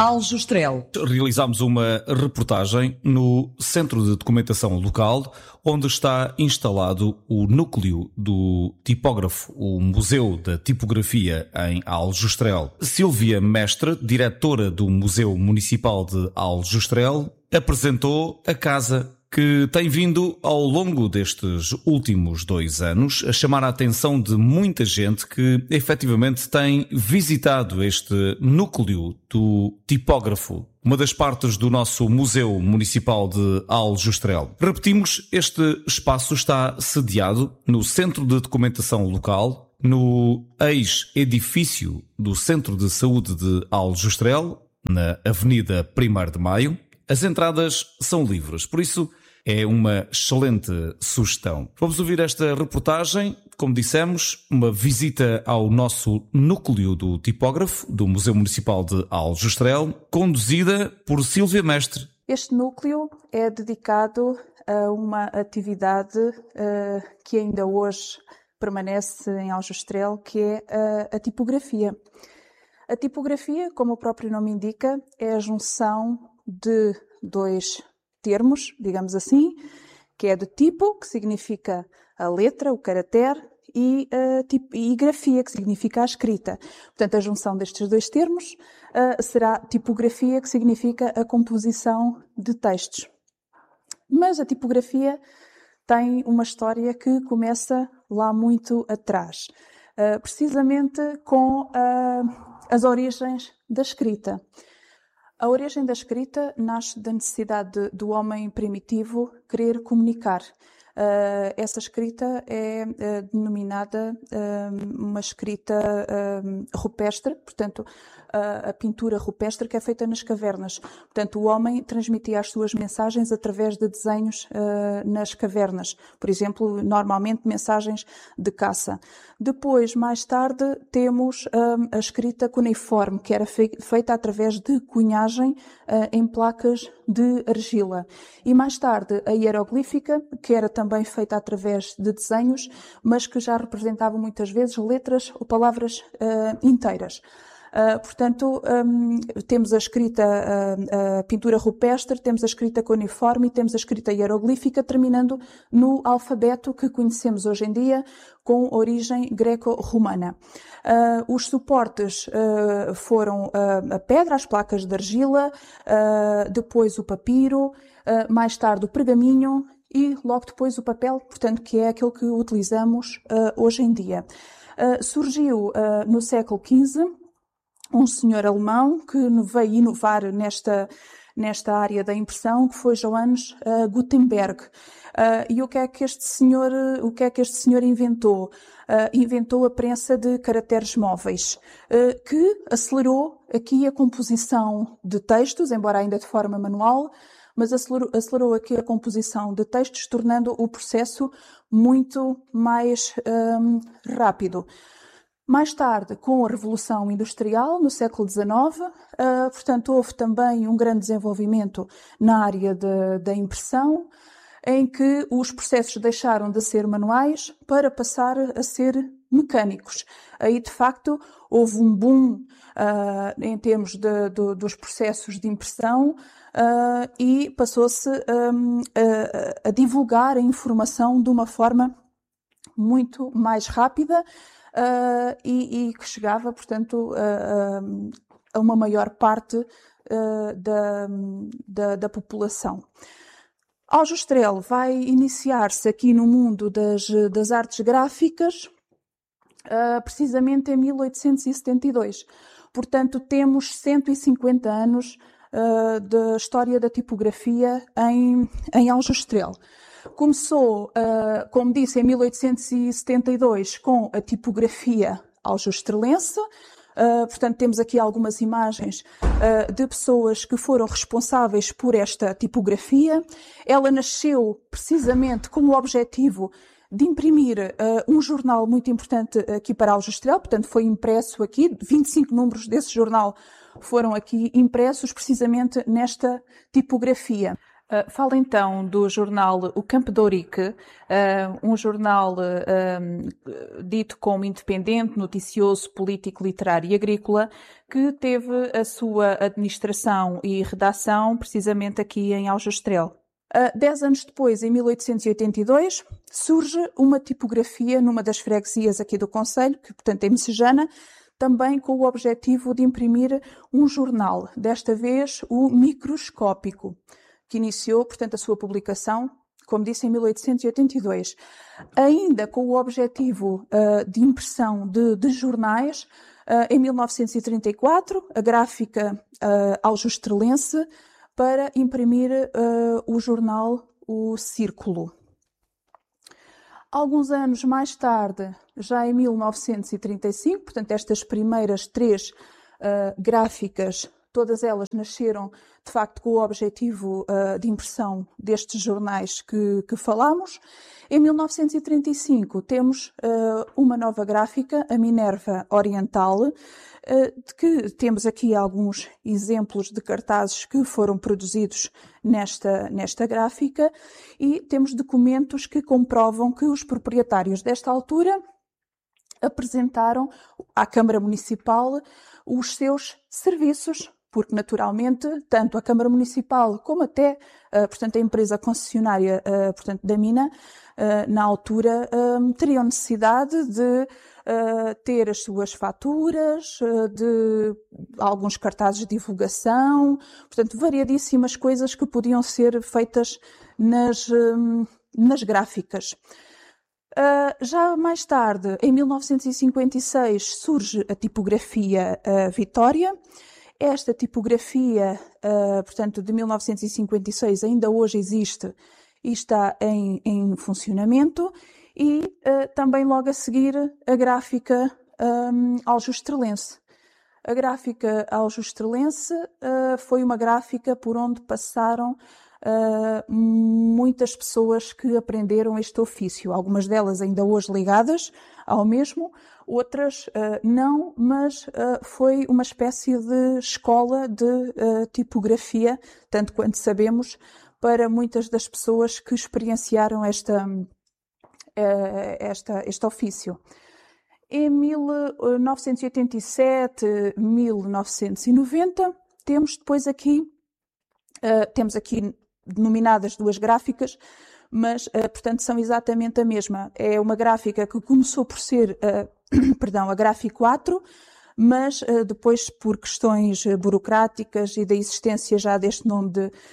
Aljustrel. Realizámos uma reportagem no Centro de Documentação Local, onde está instalado o núcleo do tipógrafo, o Museu da Tipografia em Aljustrel. Sílvia Mestre, diretora do Museu Municipal de Aljustrel, apresentou a casa que tem vindo ao longo destes últimos 2 anos a chamar a atenção de muita gente que efetivamente tem visitado este núcleo do tipógrafo, uma das partes do nosso Museu Municipal de Aljustrel. Repetimos, este espaço está sediado no Centro de Documentação Local, no ex-edifício do Centro de Saúde de Aljustrel, na Avenida 1º de Maio. As entradas são livres, por isso é uma excelente sugestão. Vamos ouvir esta reportagem, como dissemos, uma visita ao nosso núcleo do tipógrafo do Museu Municipal de Aljustrel, conduzida por Sílvia Mestre. Este núcleo é dedicado a uma atividade que ainda hoje permanece em Aljustrel, que é a tipografia. A tipografia, como o próprio nome indica, é a junção de 2 termos, digamos assim, que é de tipo, que significa a letra, o caractere, e grafia, que significa a escrita. Portanto, a junção destes 2 termos será tipografia, que significa a composição de textos. Mas a tipografia tem uma história que começa lá muito atrás, precisamente com as origens da escrita. A origem da escrita nasce da necessidade do homem primitivo querer comunicar. Essa escrita é denominada uma escrita rupestre, portanto, a pintura rupestre que é feita nas cavernas. Portanto, o homem transmitia as suas mensagens através de desenhos nas cavernas. Por exemplo, normalmente mensagens de caça. Depois, mais tarde, temos a escrita cuneiforme, que era feita através de cunhagem em placas de argila. E mais tarde, a hieroglífica, que era também feita através de desenhos, mas que já representava muitas vezes letras ou palavras inteiras. Portanto, temos a escrita, a pintura rupestre, temos a escrita cuneiforme e temos a escrita hieroglífica, terminando no alfabeto que conhecemos hoje em dia, com origem greco-romana. Os suportes foram a pedra, as placas de argila, depois o papiro, mais tarde o pergaminho e logo depois o papel, portanto, que é aquele que utilizamos hoje em dia. Surgiu no século XV um senhor alemão que veio inovar nesta área da impressão, que foi Johannes Gutenberg. E o que é que este senhor inventou? Inventou a prensa de caracteres móveis, que acelerou aqui a composição de textos, embora ainda de forma manual, mas acelerou aqui a composição de textos, tornando o processo muito mais rápido. Mais tarde, com a Revolução Industrial, no século XIX, portanto, houve também um grande desenvolvimento na área da impressão, em que os processos deixaram de ser manuais para passar a ser mecânicos. Aí, de facto, houve um boom em termos dos processos de impressão e passou-se a divulgar a informação de uma forma muito mais rápida, e que chegava, portanto, a uma maior parte da população. Aljustrel vai iniciar-se aqui no mundo das artes gráficas precisamente em 1872. Portanto, temos 150 anos da história da tipografia em Aljustrel. Começou, como disse, em 1872 com a tipografia aljustrelense. Portanto, temos aqui algumas imagens de pessoas que foram responsáveis por esta tipografia. Ela nasceu precisamente com o objetivo de imprimir um jornal muito importante aqui para Aljustrel. Portanto, foi impresso aqui, 25 números desse jornal foram aqui impressos precisamente nesta tipografia. Fala então do jornal O Campo de Ourique, um jornal dito como independente, noticioso, político, literário e agrícola, que teve a sua administração e redação precisamente aqui em Aljustrel. 10 anos depois, em 1882, surge uma tipografia numa das freguesias aqui do concelho, que portanto é Messejana, também com o objetivo de imprimir um jornal, desta vez o Microscópico, que iniciou, portanto, a sua publicação, como disse, em 1882. Ainda com o objetivo de impressão de jornais, em 1934, a gráfica aljustrelense para imprimir o jornal O Círculo. Alguns anos mais tarde, já em 1935, portanto, estas primeiras 3 gráficas, todas elas nasceram, de facto, com o objetivo de impressão destes jornais que falámos. Em 1935 temos uma nova gráfica, a Minerva Oriental, de que temos aqui alguns exemplos de cartazes que foram produzidos nesta gráfica e temos documentos que comprovam que os proprietários desta altura apresentaram à Câmara Municipal os seus serviços, porque naturalmente tanto a Câmara Municipal como até, portanto, a empresa concessionária, portanto, da mina, na altura, teriam necessidade de ter as suas faturas, de alguns cartazes de divulgação, portanto, variadíssimas coisas que podiam ser feitas nas gráficas. Já mais tarde, em 1956, surge a tipografia Vitória. Esta tipografia, portanto, de 1956 ainda hoje existe e está em funcionamento. E também logo a seguir a gráfica aljustrelense. A gráfica aljustrelense foi uma gráfica por onde passaram muitas pessoas que aprenderam este ofício, algumas delas ainda hoje ligadas ao mesmo, outras não, mas foi uma espécie de escola de tipografia, tanto quanto sabemos, para muitas das pessoas que experienciaram este ofício. Em 1987, 1990, temos depois aqui, denominadas 2 gráficas, mas, portanto, são exatamente a mesma. É uma gráfica que começou por ser, a Gráfica 4, mas depois, por questões burocráticas e da existência já deste nome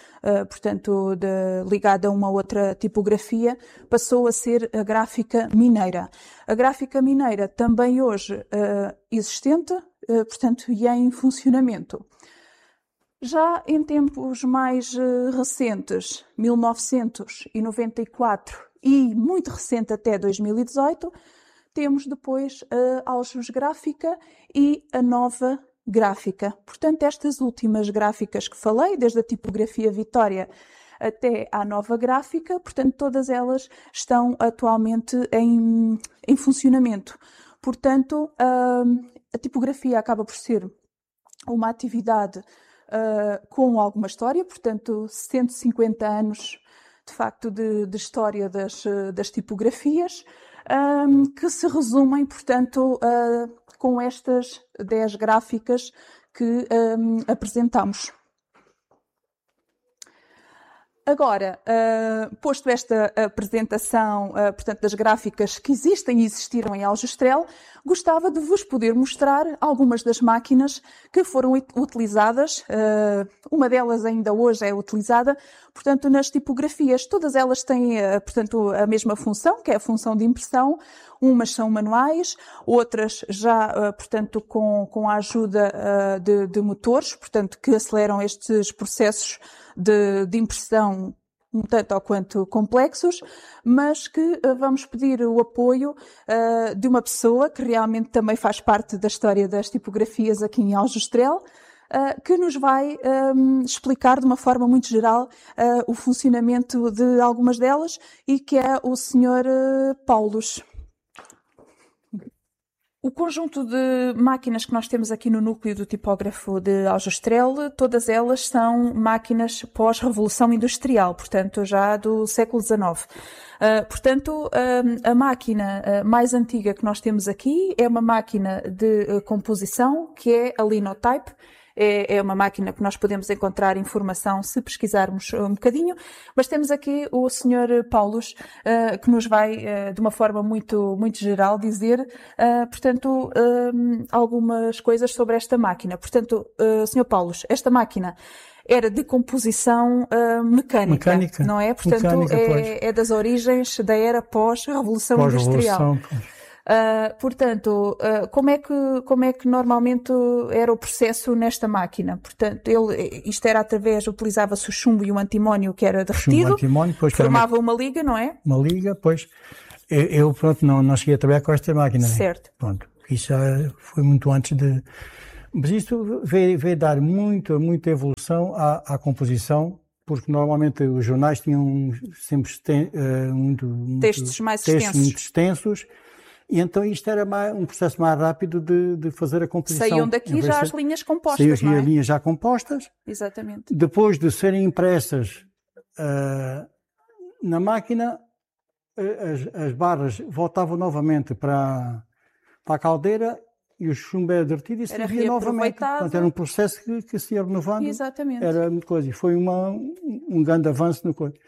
ligada a uma outra tipografia, passou a ser a Gráfica Mineira. A Gráfica Mineira também hoje existente, portanto, e em funcionamento. Já em tempos mais recentes, 1994 e muito recente até 2018, temos depois a Aljus Gráfica e a Nova Gráfica. Portanto, estas últimas gráficas que falei, desde a tipografia Vitória até à Nova Gráfica, portanto, todas elas estão atualmente em funcionamento. Portanto, a tipografia acaba por ser uma atividade com alguma história, portanto, 150 anos, de facto, de história das tipografias, que se resumem, portanto, com estas 10 gráficas que apresentamos. Agora, posto esta apresentação, portanto, das gráficas que existem e existiram em Aljustrel, gostava de vos poder mostrar algumas das máquinas que foram utilizadas. Uma delas ainda hoje é utilizada, portanto, nas tipografias. Todas elas têm, portanto, a mesma função, que é a função de impressão. Umas são manuais, outras já, portanto, com a ajuda de motores, portanto, que aceleram estes processos de impressão um tanto ou quanto complexos, mas que vamos pedir o apoio de uma pessoa que realmente também faz parte da história das tipografias aqui em Aljustrel, que nos vai explicar de uma forma muito geral o funcionamento de algumas delas, e que é o Sr. Paulos. O conjunto de máquinas que nós temos aqui no núcleo do tipógrafo de Aljustrel, todas elas são máquinas pós-revolução industrial, portanto já do século XIX. Portanto, a máquina mais antiga que nós temos aqui é uma máquina de composição que é a Linotype. É uma máquina que nós podemos encontrar informação se pesquisarmos um bocadinho, mas temos aqui o Sr. Paulos, que nos vai, de uma forma muito, muito geral, dizer, portanto, algumas coisas sobre esta máquina. Portanto, Sr. Paulos, esta máquina era de composição mecânica, não é? Portanto, é das origens da era pós-revolução industrial. Portanto, como é que normalmente era o processo nesta máquina? Portanto, isto era utilizava-se o chumbo e o antimónio que era derretido, formava uma liga, não é? Uma liga, pois. Eu pronto, não cheguei a trabalhar com esta máquina. Certo. Né? Pronto, isso já foi muito antes de... Mas isto veio dar muita evolução à composição, porque normalmente os jornais tinham sempre textos mais muito extensos. E então isto era um processo mais rápido de fazer a composição. Saíam daqui já as linhas compostas, não é? As linhas já compostas. Exatamente. Depois de serem impressas na máquina, as barras voltavam novamente para a caldeira e o chumbo era derretido e se via novamente. Portanto, era um processo que se ia renovando. Exatamente. Era muita coisa. E foi um grande avanço no coisa.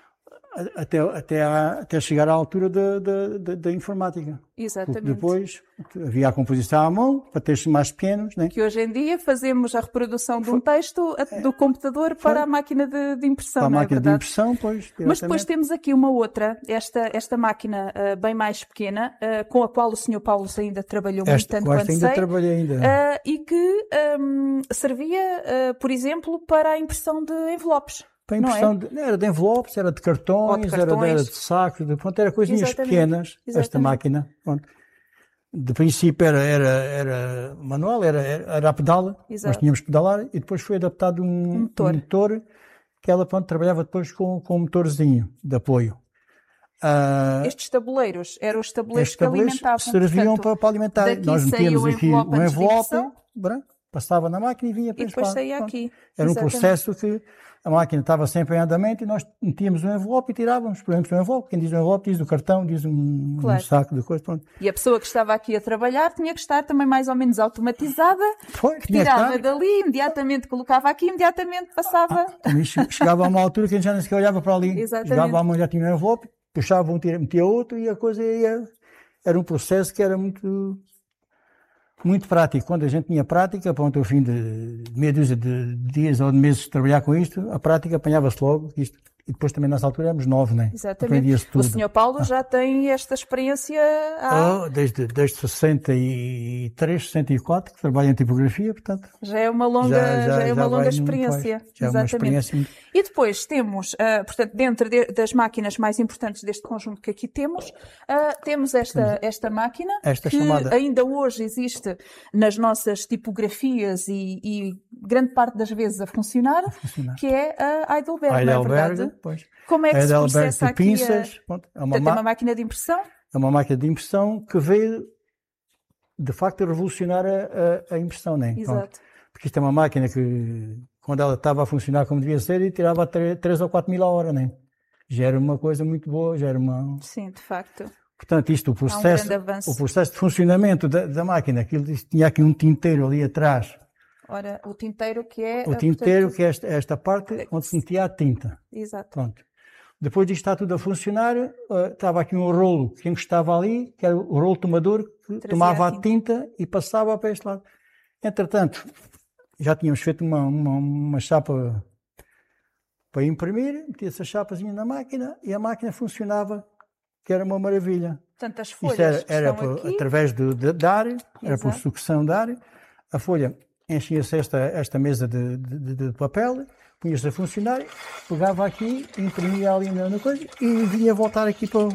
Até chegar à altura da informática. Exatamente. Porque depois havia a composição à mão, para textos mais pequenos. Né? Que hoje em dia fazemos a reprodução de um texto do computador para a máquina de impressão. Para a máquina de impressão, pois. Mas depois temos aqui uma outra, esta máquina bem mais pequena, com a qual o Sr. Paulo ainda trabalhou muito, tanto quanto sei. Trabalhei ainda. E que servia, por exemplo, para a impressão de envelopes. Para a impressão era de envelopes, era de cartões, era de sacos, era coisinhas pequenas, esta máquina. Pronto. De princípio era manual, era a pedala, nós tínhamos que pedalar, e depois foi adaptado um motor que ela trabalhava depois com um motorzinho de apoio. Estes tabuleiros eram os tabuleiros que alimentavam. Serviam para alimentar. Nós metíamos aqui um envelope branco, passava na máquina e vinha para e depois saía aqui. Era um processo que a máquina estava sempre em andamento e nós metíamos um envelope e tirávamos. Por exemplo, um envelope, quem diz um envelope diz o cartão, diz um saco de coisa. Pronto. E a pessoa que estava aqui a trabalhar tinha que estar também mais ou menos automatizada, tirava dali, imediatamente colocava aqui, imediatamente passava. Chegava a uma altura que a gente já nem sequer olhava para ali. Exatamente. Chegava a mão, já tinha um envelope, puxava um, metia outro e a coisa ia... Era um processo que era muito prático. Quando a gente tinha prática, pronto, ao fim de meia dúzia de dias ou de meses de trabalhar com isto, a prática apanhava-se logo isto. E depois também nessa altura éramos 9, né? Exatamente. O Sr. Paulo já tem esta experiência desde 63, 64, que trabalha em tipografia, portanto... Já é uma longa experiência. Já é uma experiência. E depois temos, portanto, dentro das máquinas mais importantes deste conjunto que aqui temos esta máquina, que ainda hoje existe nas nossas tipografias e grande parte das vezes a funcionar. Que é a Heidelberg, não é verdade? Pois. Como é que se processa aqui? Pinças, é uma máquina de impressão? É uma máquina de impressão que veio, de facto, a revolucionar a impressão, né? Exato. Pronto. Porque isto é uma máquina que, quando ela estava a funcionar como devia ser, tirava 3 ou 4 mil a hora, né? Já era uma coisa muito boa, já era uma... Sim, de facto. Portanto, o processo de funcionamento da máquina, tinha aqui um tinteiro ali atrás. Ora, o tinteiro que é... O tinteiro que é esta parte onde se metia a tinta. Exato. Pronto. Depois disto está tudo a funcionar, estava aqui um rolo que encostava ali, que era o rolo tomador, que tomava a tinta e passava para este lado. Entretanto, já tínhamos feito uma chapa para imprimir, metia-se a chapazinha na máquina e a máquina funcionava, que era uma maravilha. Portanto, as folhas era aqui... através de ar, era por sucção de ar, a folha... Enchia-se esta mesa de papel, punha-se a funcionar, pegava aqui, imprimia ali na coisa e vinha voltar aqui para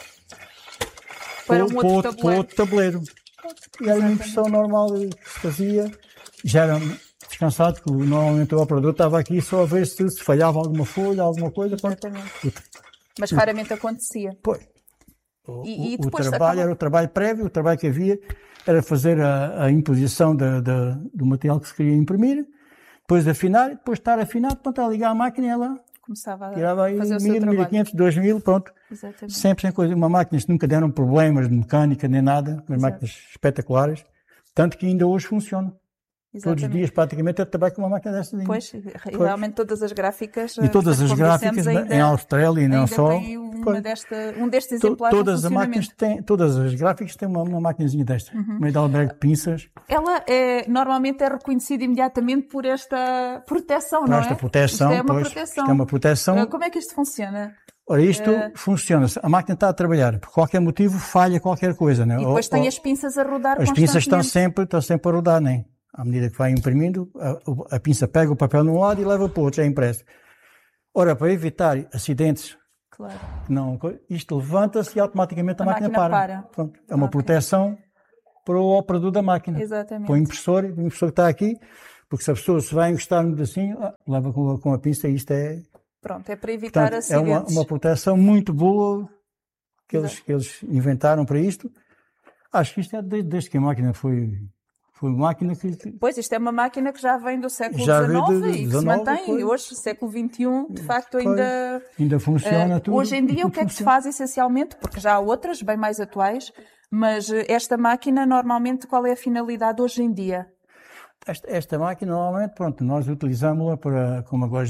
outro tabuleiro. E era uma impressão normal que se fazia. Já era descansado, porque normalmente o operador estava aqui só a ver se falhava alguma folha, alguma coisa. Exatamente. Mas raramente acontecia. Pois. O trabalho era o trabalho prévio, o trabalho que havia era fazer a imposição do material que se queria imprimir, depois afinar, depois estar afinado, pronto, ligar a máquina e ela começava a tirava aí fazer 1.000, 1.500, 2.000, pronto. Exatamente. Sempre sem coisa. Uma máquinas que nunca deram problemas de mecânica nem nada, umas máquinas espetaculares, tanto que ainda hoje funcionam. Todos os dias, praticamente, eu trabalho com uma máquina dessas. Pois, realmente todas as gráficas... E todas as gráficas em Austrália e não só... Um destes exemplares todas as máquinas todas as gráficas têm uma maquinazinha desta, uma Heidelberg de pinças. Ela normalmente é reconhecida imediatamente por esta proteção, não é? Esta proteção, isto é uma pois, proteção. Isto é uma proteção. Como é que isto funciona? Ora, isto funciona. A máquina está a trabalhar. Por qualquer motivo, falha qualquer coisa, né? E depois tem as pinças a rodar constantemente. As pinças estão sempre a rodar, né? À medida que vai imprimindo, a pinça pega o papel num lado e leva para o outro, já é impresso. Ora, para evitar acidentes, claro. Isto levanta-se e automaticamente a máquina para. Pronto, é uma proteção para o operador da máquina. Exatamente. Para o impressor que está aqui, porque se a pessoa se vai encostar muito assim, leva com a pinça e isto é... Pronto, é para evitar acidentes. É uma proteção muito boa que eles inventaram para isto. Acho que isto é desde que a máquina foi uma máquina que... Pois, isto é uma máquina que já vem do século XIX e que se mantém. E hoje, século XXI, de facto, ainda funciona tudo. Hoje em dia, o que é que se faz essencialmente? Porque já há outras, bem mais atuais, mas esta máquina, normalmente, qual é a finalidade hoje em dia? Esta máquina, normalmente, pronto, nós utilizamos-la para, como agora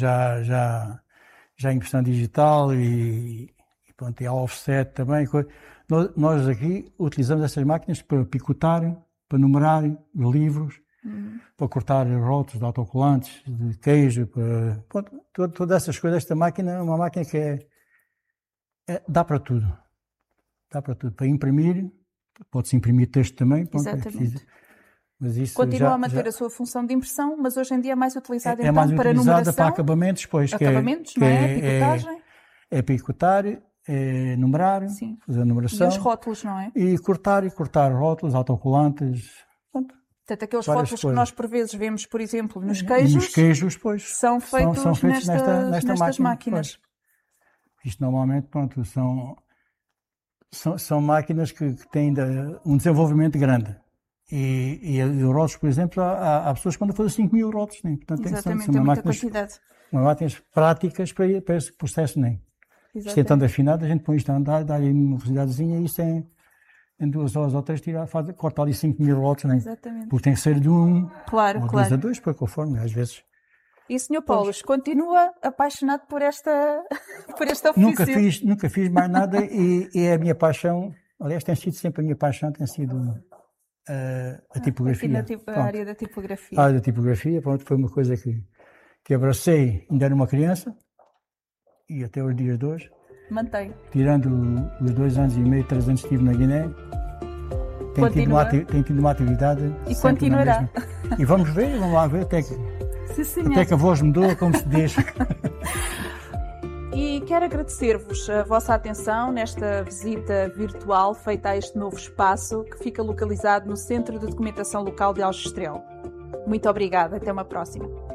já impressão digital e pronto, e a offset também. Nós aqui utilizamos essas máquinas para picotar, para numerar livros, para cortar rótulos de autocolantes, de queijo, todas essas coisas. Esta máquina é uma máquina que dá para tudo. Dá para tudo. Para imprimir, pode-se imprimir texto também. Exatamente. Mas isso continua a manter a sua função de impressão, mas hoje em dia é mais utilizada então mais para utilizada numeração. Para acabamentos, pois. Acabamentos, não é? Picotagem. É picotar, é numerar, sim. Fazer a numeração. E os rótulos, não é? E cortar rótulos, autocolantes. Pronto. Portanto, aqueles rótulos que nós por vezes vemos, por exemplo, nos queijos. Nos queijos, pois. São feitos nestas máquinas. Isto normalmente, pronto, são máquinas que têm um desenvolvimento grande. E os rótulos, por exemplo, há pessoas que podem fazer 5.000 rótulos, né? Portanto, exatamente, tem muita quantidade. Máquinas práticas para esse processo, né? Isto é tão afinado, a gente põe isto a andar, dá-lhe uma velocidadezinha e isto em 2 horas ou 3 corta ali 5.000 rótulos, né? Exatamente. Porque tem que ser de 1 ou 2 a 2, para conforme, às vezes. E Sr. Paulo, continua apaixonado por esta ofício? Nunca fiz mais nada e é a minha paixão, aliás, tem sido sempre a minha paixão, tem sido a tipografia. A área da tipografia. A área da tipografia, pronto, foi uma coisa que abracei ainda era uma criança e até os dias de hoje. Mantém. Tirando os 2 anos e meio, 3 anos que estive na Guiné, tem tido uma atividade. E continuará. E vamos lá ver até que a voz mudou, como se diz. E quero agradecer-vos a vossa atenção nesta visita virtual feita a este novo espaço que fica localizado no Centro de Documentação Local de Aljustrel. Muito obrigada, até uma próxima.